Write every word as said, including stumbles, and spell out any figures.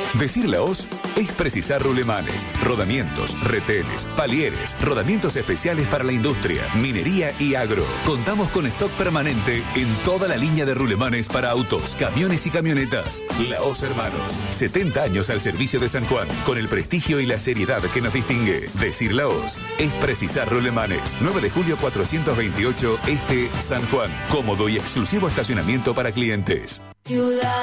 Decir la hoz es precisar rulemanes, rodamientos, retenes, palieres, rodamientos especiales para la industria, minería y agro. Contamos con stock permanente en toda la línea de rulemanes para autos, camiones y camionetas. La Hoz Hermanos, setenta años al servicio de San Juan, con el prestigio y la seriedad que nos distingue. Decir la Hoz es precisar rulemanes. nueve de julio cuatrocientos veintiocho, Este, San Juan. Cómodo y exclusivo estacionamiento para clientes.